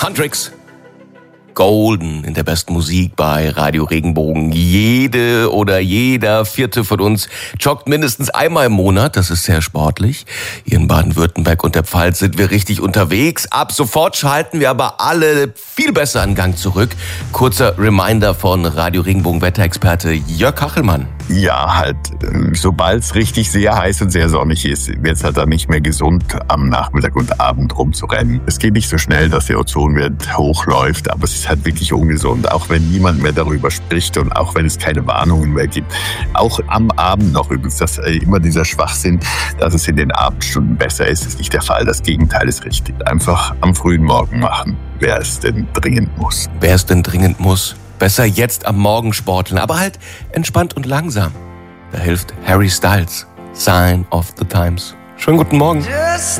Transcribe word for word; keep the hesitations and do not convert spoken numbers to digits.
Huntrix. Golden in der besten Musik bei Radio Regenbogen. Jede oder jeder Vierte von uns joggt mindestens einmal im Monat. Das ist sehr sportlich. Hier in Baden-Württemberg und der Pfalz sind wir richtig unterwegs. Ab sofort schalten wir aber alle viel besser in Gang zurück. Kurzer Reminder von Radio Regenbogen Wetterexperte Jörg Kachelmann. Ja, halt, sobald es richtig sehr heiß und sehr sonnig ist, wird es halt dann nicht mehr gesund, am Nachmittag und Abend rumzurennen. Es geht nicht so schnell, dass der Ozonwert hochläuft, aber es ist halt wirklich ungesund, auch wenn niemand mehr darüber spricht und auch wenn es keine Warnungen mehr gibt. Auch am Abend noch übrigens, dass äh, immer dieser Schwachsinn, dass es in den Abendstunden besser ist, ist nicht der Fall. Das Gegenteil ist richtig. Einfach am frühen Morgen machen, wer es denn dringend muss. Wer es denn dringend muss? Besser jetzt am Morgen sporteln, aber halt entspannt und langsam. Da hilft Harry Styles, Sign of the Times. Schönen guten Morgen. Just